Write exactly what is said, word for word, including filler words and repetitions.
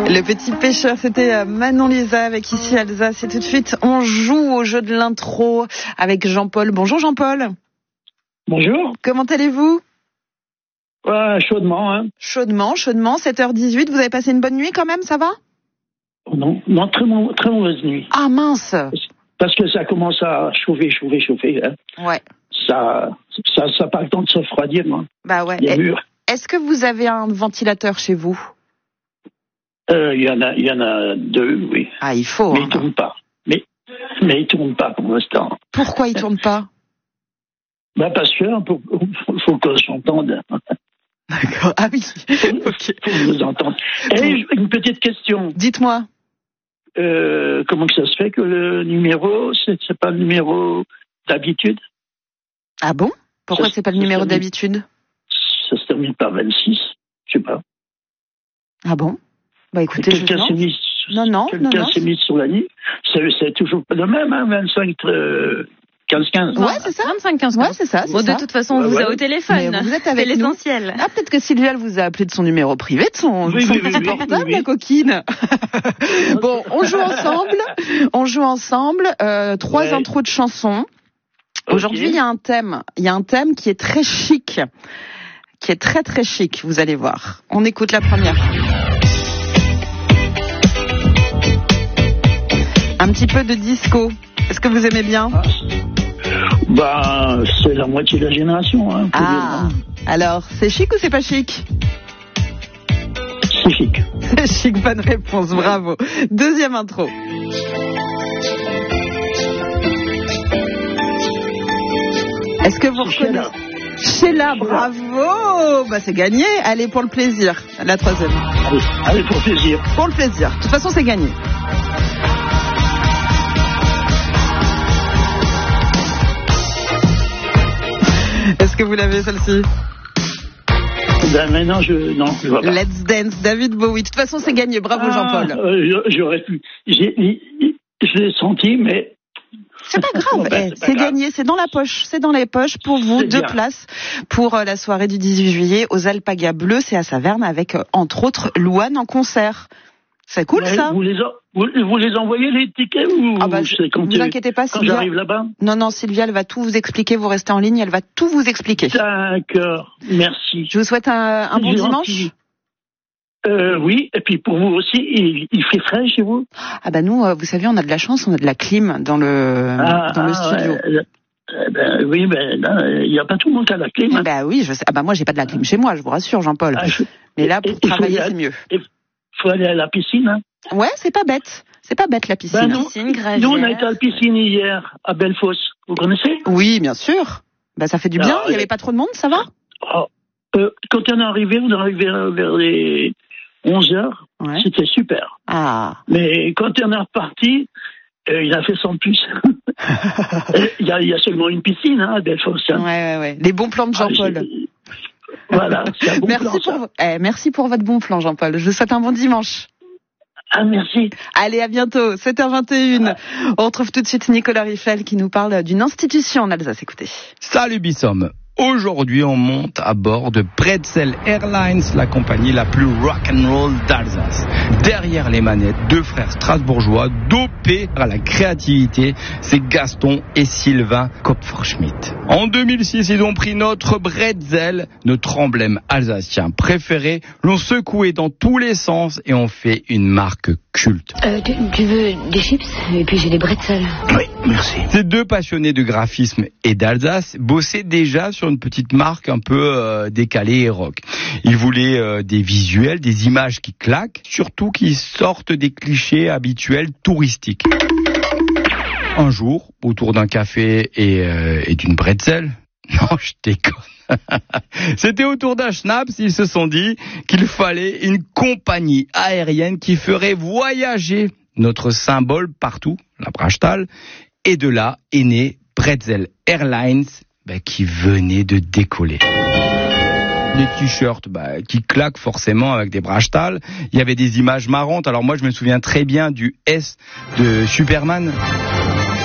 Le petit pêcheur, c'était Manon Lisa avec Ici Alsace. Et tout de suite, on joue au jeu de l'intro avec Jean-Paul. Bonjour Jean-Paul. Bonjour. Comment allez-vous ? Ouais, chaudement, hein. Chaudement, chaudement, sept heures dix-huit. Vous avez passé une bonne nuit quand même, ça va ? Non, non, très, mau- très mauvaise nuit. Ah mince. Parce que ça commence à chauffer, chauffer, chauffer. Hein. Ouais. Ça, ça, ça n'a pas le temps de se refroidir. Hein. Bah ouais. Les Et murs. est-ce que vous avez un ventilateur chez vous ? Il euh, y en a, il y en a deux, oui. Ah, il faut. Mais hein. ils tournent pas. Mais, mais ils tournent pas pour l'instant. Pourquoi ils tournent pas ? Bah parce que faut, faut qu'on s'entende. D'accord. Ah oui. Ok. Faut nous entendre. Et une petite question. Dites-moi. Euh, comment que ça se fait que le numéro, c'est, c'est pas le numéro d'habitude ? Ah bon ? Pourquoi Ça, c'est pas le ça numéro se termine- d'habitude ? Ça se termine par vingt-six, je sais pas. Ah bon ? Bah écoutez, je Quelqu'un non. s'est mis, Non, non, quelqu'un non, non. s'est mis sur la ligne. C'est, c'est toujours le même, hein, vingt-cinq, quinze, quinze. Ouais, c'est ça. vingt-cinq quinze. Ouais, c'est ça. c'est Bon, de ça. toute façon, on Ouais, vous ouais. a au téléphone. Mais vous êtes avec c'est nous. l'essentiel. Ah, peut-être que Sylvia elle vous a appelé de son numéro privé, de son, Oui, son oui, oui, petit oui, portable, oui, oui. la coquine. Bon, on joue ensemble. On joue ensemble. Euh, trois Ouais. intros de chansons. Ok. Aujourd'hui, il y a un thème. Il y a un thème qui est très chic. Qui est très très chic, vous allez voir. On écoute la première. Un petit peu de disco. Est-ce que vous aimez bien ? Ah, bah, c'est la moitié de la génération. Hein, faut Ah, alors, c'est chic ou c'est pas chic ? dire. C'est chic. C'est chic, bonne réponse, bravo. Deuxième intro. Est-ce que vous Sheila. reconnaissez Sheila, bravo. Bah c'est gagné. Allez, pour le plaisir. La troisième. Allez, allez, pour plaisir. Pour le plaisir. De toute façon, c'est gagné. Est-ce que vous l'avez, celle-ci ? Ben, maintenant, je, non, je vois pas. Let's Dance, David Bowie. De toute façon, c'est gagné. Bravo, Ah, Jean-Paul. euh, j'aurais pu. J'ai, je l'ai senti, mais. C'est pas grave, Bon, ben, eh, c'est pas c'est grave. gagné, c'est dans la poche, c'est dans les poches pour vous, C'est deux bien. places pour euh, la soirée du dix-huit juillet aux Alpagas Bleues, c'est à Saverne avec euh, entre autres Louane en concert. C'est cool Ouais, ça. vous, les en- vous, vous les envoyez les tickets ou Ah bah, c'est quand vous tu- inquiétez pas, quand Sylvia. j'arrive là-bas? Non non, Sylvia, elle va tout vous expliquer, vous restez en ligne, elle va tout vous expliquer. D'accord, merci. Je vous souhaite un, un bon C'est dimanche. gentil. Euh, oui, et puis pour vous aussi, il, il fait frais chez vous? Ah bah nous, euh, vous savez, on a de la chance, on a de la clim dans le Ah, dans le ah, studio. ouais. Eh ben, oui, mais là, il n'y a pas tout le monde qui a la clé. Ah bah oui, je sais. Ah bah moi j'ai pas de la clim chez moi, je vous rassure, Jean-Paul. Ah, je- Mais là pour il faut travailler y aller. c'est mieux. Il faut aller à la piscine. Hein. Ouais, c'est pas bête. C'est pas bête la piscine. Ben non. Piscine, gravière. Nous, on a été à la piscine hier, à Bellefosse. Vous connaissez? Oui, bien sûr. Bah ça fait du bien. Ah, Il y avait ouais. pas trop de monde, ça va ? Oh, euh, quand on est arrivé, on est arrivé vers les onze heures. Ouais. C'était super. Ah. Mais quand on est reparti, euh, il a fait sans plus. Il y, a, il y a seulement une piscine hein, à Bellefosse. Ouais, Hein. ouais, ouais. Les bons plans de Jean-Paul. Ah, j'ai- voilà, c'est un bon merci plan, pour ça. vo- eh, merci pour votre bon plan, Jean-Paul. Je vous souhaite un bon dimanche. Ah, merci. Allez, à bientôt. sept heures vingt et une. On retrouve tout de suite Nicolas Riffel qui nous parle d'une institution en Alsace. Écoutez. Salut Bissom. Aujourd'hui, on monte à bord de Bretzel Airlines, la compagnie la plus rock'n'roll d'Alsace. Derrière les manettes, deux frères strasbourgeois dopés à la créativité, c'est Gaston et Sylvain Kopferschmidt. En deux mille six, ils ont pris notre Bretzel, notre emblème alsacien préféré, l'ont secoué dans tous les sens et ont fait une marque culte. Euh, tu, tu veux des chips? Et puis j'ai des bretzels. Oui, merci. Ces deux passionnés de graphisme et d'Alsace bossaient déjà sur une petite marque un peu euh, décalée et rock. Ils voulaient euh, des visuels, des images qui claquent, surtout qui sortent des clichés habituels touristiques. Un jour, autour d'un café et, euh, et d'une bretzel, non, je déconne. C'était autour d'un schnapps, ils se sont dit qu'il fallait une compagnie aérienne qui ferait voyager notre symbole partout, la Brachtal, et de là est né Bretzel Airlines, bah, qui venait de décoller. Des t-shirts bah, qui claquent forcément avec des Brachtal. Il y avait des images marrantes. Alors moi, je me souviens très bien du S de Superman.